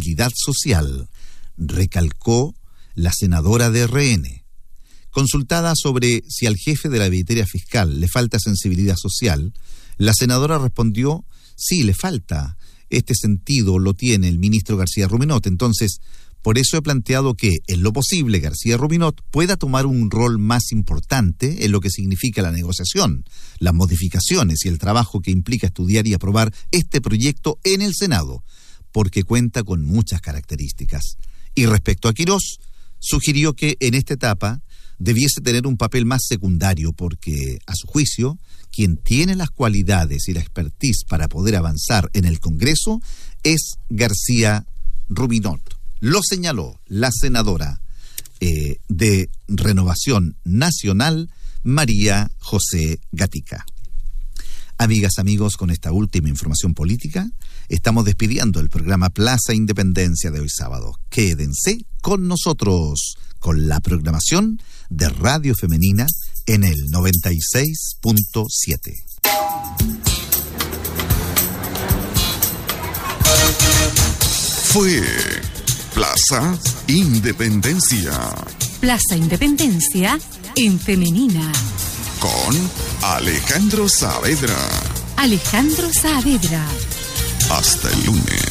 sensibilidad social, recalcó la senadora de RN. Consultada sobre si al jefe de la billetera fiscal le falta sensibilidad social, la senadora respondió: sí, le falta. Este sentido lo tiene el ministro García Ruminot. Entonces, por eso he planteado que, en lo posible, García Ruminot pueda tomar un rol más importante en lo que significa la negociación, las modificaciones y el trabajo que implica estudiar y aprobar este proyecto en el Senado, porque cuenta con muchas características. Y respecto a Quirós, sugirió que en esta etapa debiese tener un papel más secundario porque, a su juicio, quien tiene las cualidades y la expertise para poder avanzar en el Congreso es García Ruminot. Lo señaló la senadora de Renovación Nacional, María José Gatica. Amigas, amigos, con esta última información política, estamos despidiendo el programa Plaza Independencia de hoy sábado. Quédense con nosotros, con la programación de Radio Femenina en el 96.7. Fue Plaza Independencia. Plaza Independencia en Femenina. Con Alejandro Saavedra. Alejandro Saavedra. Hasta el lunes.